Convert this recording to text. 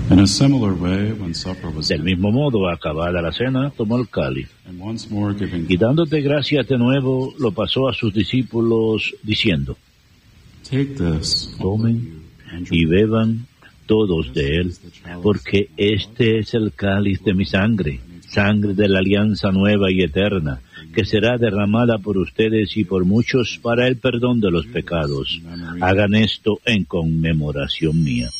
In a similar way, when supper was Del mismo modo, acabada la cena, tomó el cáliz, and once more giving y dándote gracias de nuevo, lo pasó a sus discípulos, diciendo: Take this, tomen y beban todos de él, porque este es el cáliz de mi sangre, sangre de la alianza nueva y eterna, que será derramada por ustedes y por muchos para el perdón de los pecados. Hagan esto en conmemoración mía.